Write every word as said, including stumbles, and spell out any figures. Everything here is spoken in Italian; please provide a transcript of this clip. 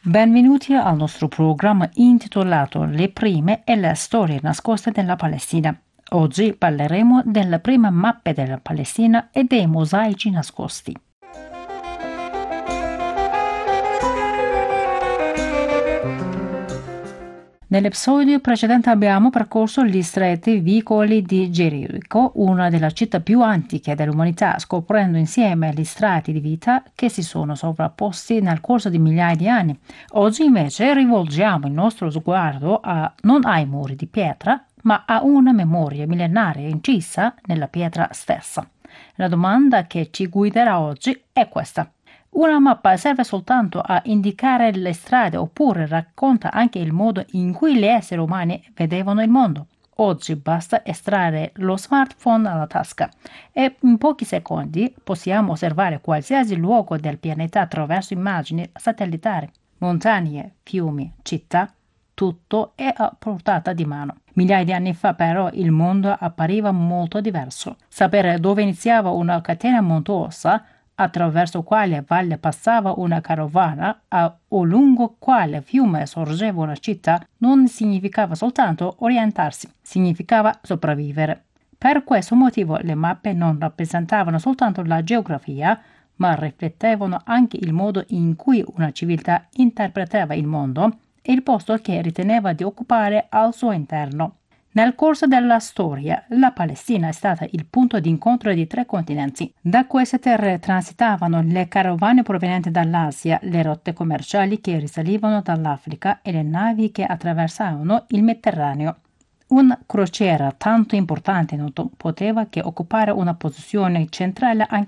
Benvenuti al nostro programma intitolato Le prime e le storie nascoste della Palestina. Oggi parleremo delle prime mappe della Palestina e dei mosaici nascosti. Nell'episodio precedente abbiamo percorso gli stretti vicoli di Gerico, una delle città più antiche dell'umanità, scoprendo insieme gli strati di vita che si sono sovrapposti nel corso di migliaia di anni. Oggi invece rivolgiamo il nostro sguardo a, non ai muri di pietra, ma a una memoria millenaria incisa nella pietra stessa. La domanda che ci guiderà oggi è questa. Una mappa serve soltanto a indicare le strade oppure racconta anche il modo in cui gli esseri umani vedevano il mondo. Oggi basta estrarre lo smartphone dalla tasca e in pochi secondi possiamo osservare qualsiasi luogo del pianeta attraverso immagini satellitari. Montagne, fiumi, città, tutto è a portata di mano. Migliaia di anni fa però il mondo appariva molto diverso. Sapere dove iniziava una catena montuosa attraverso quale valle passava una carovana o lungo quale fiume sorgeva una città non significava soltanto orientarsi, significava sopravvivere. Per questo motivo le mappe non rappresentavano soltanto la geografia, ma riflettevano anche il modo in cui una civiltà interpretava il mondo e il posto che riteneva di occupare al suo interno. Nel corso della storia, la Palestina è stata il punto di incontro di tre continenti. Da queste terre transitavano le carovane provenienti dall'Asia, le rotte commerciali che risalivano dall'Africa e le navi che attraversavano il Mediterraneo. Una crociera tanto importante non poteva che occupare una posizione centrale anche